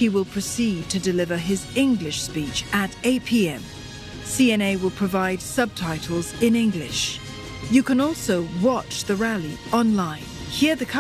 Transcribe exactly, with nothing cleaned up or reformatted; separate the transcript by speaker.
Speaker 1: He will proceed to deliver his English speech at eight p m C N A will provide subtitles in English. You can also watch the rally online. Hear the